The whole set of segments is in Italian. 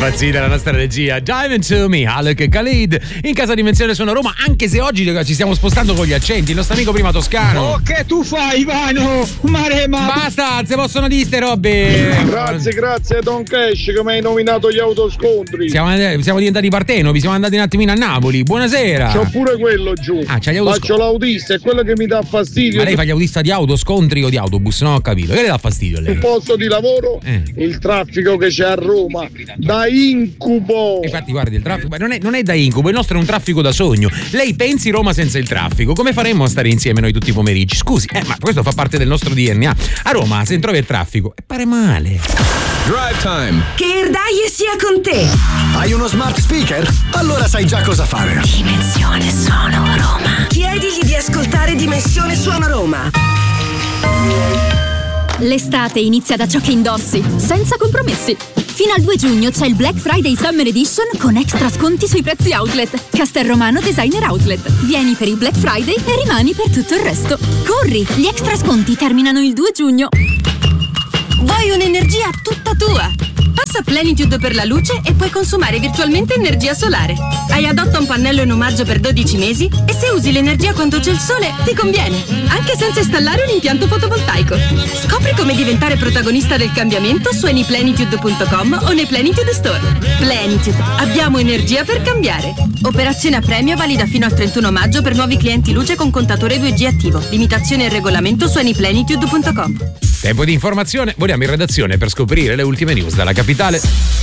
impazzita la nostra regia. Dive into me, Alec e Khalid in casa Dimensione Suono Roma, anche se oggi ci stiamo spostando con gli accenti. Il nostro amico prima toscano. Oh, che tu fai, Ivano? Marema. Basta, se possono dire ste robe. Grazie Don Cash che mi hai nominato gli autoscontri. Siamo diventati partenopi, siamo andati un attimino a Napoli. Buonasera. C'ho pure quello giù. C'ha gli autoscontri. Faccio l'autista, è quello che mi dà fastidio. Ma lei fa gli autista di autoscontri o di autobus? Non ho capito. Che le dà fastidio a lei? Il posto di lavoro, il traffico che c'è a Roma, da incubo. Infatti guardi, il traffico non è da incubo, il nostro è un traffico da sogno. Lei pensi Roma senza il traffico? Come faremmo a stare insieme noi tutti i pomeriggi? Scusi, ma questo fa parte del nostro DNA. A Roma, se trovi il traffico, pare male. Drive Time. Che Erdaie sia con te. Hai uno smart speaker? Allora sai già cosa fare. Dimensione Suono Roma. Chiedigli di ascoltare Dimensione Suono Roma. L'estate inizia da ciò che indossi, senza compromessi. Fino al 2 giugno c'è il Black Friday Summer Edition con extra sconti sui prezzi outlet. Castelromano Designer Outlet. Vieni per il Black Friday e rimani per tutto il resto. Corri, gli extra sconti terminano il 2 giugno. Vuoi un'energia tutta tua? Passa Plenitude per la luce e puoi consumare virtualmente energia solare. Hai Adotta un pannello in omaggio per 12 mesi e se usi l'energia quando c'è il sole ti conviene, anche senza installare un impianto fotovoltaico. Scopri come diventare protagonista del cambiamento su anyplenitude.com o nei Plenitude Store. Plenitude, abbiamo energia per cambiare. Operazione a premio valida fino al 31 maggio per nuovi clienti luce con contatore 2G attivo. Limitazione e regolamento su anyplenitude.com. Tempo di informazione, voliamo in redazione per scoprire le ultime news dalla capitale.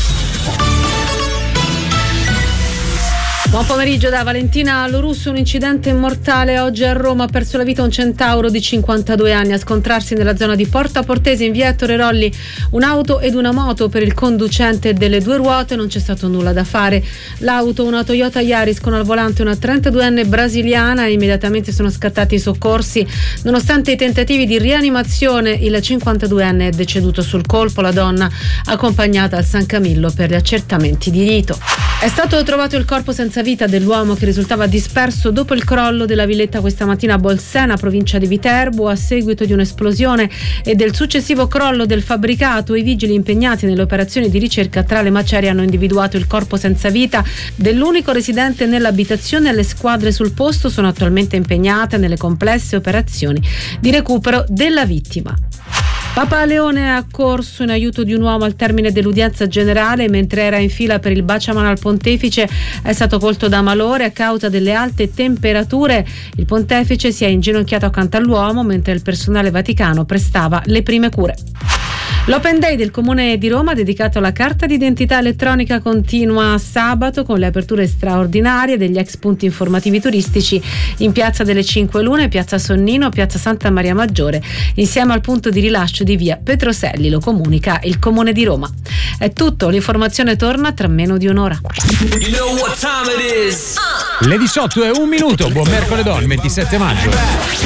Buon pomeriggio da Valentina Lorusso. Un incidente mortale oggi a Roma. Ha perso la vita un centauro di 52 anni a scontrarsi nella zona di Porta Portese in via Ettore Rolli. Un'auto ed una moto. Per il conducente delle due ruote non c'è stato nulla da fare. L'auto, una Toyota Yaris con al volante una 32enne brasiliana, e immediatamente sono scattati i soccorsi. Nonostante i tentativi di rianimazione, il 52enne è deceduto sul colpo. La donna accompagnata al San Camillo per gli accertamenti di rito. È stato trovato il corpo senza vita dell'uomo che risultava disperso dopo il crollo della villetta questa mattina a Bolsena, provincia di Viterbo, a seguito di un'esplosione e del successivo crollo del fabbricato. I vigili impegnati nelle operazioni di ricerca tra le macerie hanno individuato il corpo senza vita dell'unico residente nell'abitazione. Le squadre sul posto sono attualmente impegnate nelle complesse operazioni di recupero della vittima. Papa Leone è accorso in aiuto di un uomo al termine dell'udienza generale. Mentre era in fila per il baciamano al pontefice è stato colto da malore a causa delle alte temperature. Il pontefice si è inginocchiato accanto all'uomo mentre il personale vaticano prestava le prime cure. L'Open Day del Comune di Roma, dedicato alla carta d'identità elettronica, continua sabato con le aperture straordinarie degli ex punti informativi turistici in Piazza delle Cinque Lune, Piazza Sonnino, Piazza Santa Maria Maggiore, insieme al punto di rilascio di via Petroselli, lo comunica il Comune di Roma. È tutto, l'informazione torna tra meno di un'ora. Le 18:01, buon mercoledì, 27 maggio.